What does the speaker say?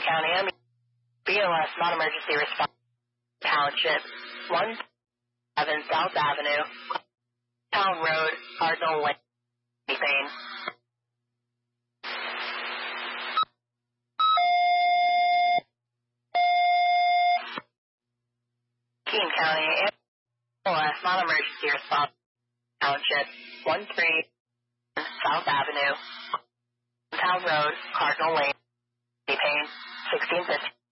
County, BOS non-emergency response township 17 South Avenue, Town Road, Cardinal Lane, Pain. Keene County, BOS non-emergency response township 13 South Avenue, Town Road, Cardinal Lane, Pain, 1650.